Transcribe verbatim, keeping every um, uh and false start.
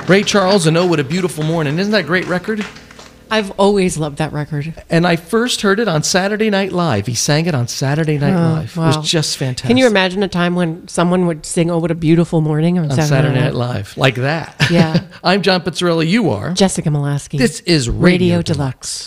Ray Charles and Oh, What a Beautiful Morning. Isn't that a great record? I've always loved that record. And I first heard it on Saturday Night Live. He sang it on Saturday Night Oh, Live. wow. It was just fantastic. Can you imagine a time when someone would sing "Oh, What a Beautiful Morning" on, on Saturday, Saturday Night Night Live? Like that. Yeah. I'm John Pizzarelli. You are. Jessica Molaski. This is Radio Radio Deluxe.